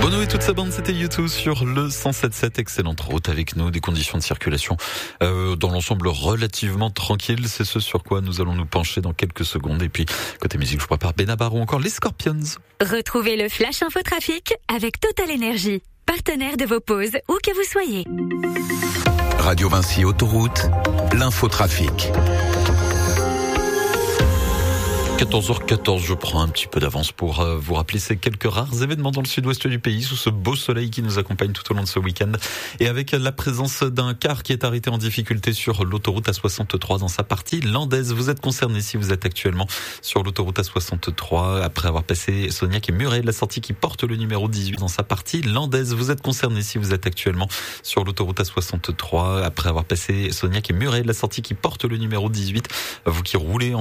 Bono et toute sa bande, c'était U2 sur le 107.7. Excellente route avec nous, des conditions de circulation dans l'ensemble relativement tranquilles. C'est ce sur quoi nous allons nous pencher dans quelques secondes. Et puis, côté musique, je prépare Benabar ou encore les Scorpions. Retrouvez le Flash Info Trafic avec Total Energy, partenaire de vos pauses, où que vous soyez. Radio Vinci Autoroute, l'infotrafic. 14h14, je prends un petit peu d'avance pour vous rappeler ces quelques rares événements dans le sud-ouest du pays, sous ce beau soleil qui nous accompagne tout au long de ce week-end, et avec la présence d'un car qui est arrêté en difficulté sur l'autoroute A63 dans sa partie landaise. Vous êtes concerné si vous êtes actuellement sur l'autoroute A63, après avoir passé Sognac et Muret, la sortie qui porte le numéro 18 dans sa partie landaise. Vous êtes concerné si vous êtes actuellement sur l'autoroute A63, après avoir passé Sognac et Muret, la sortie qui porte le numéro 18. Vous qui roulez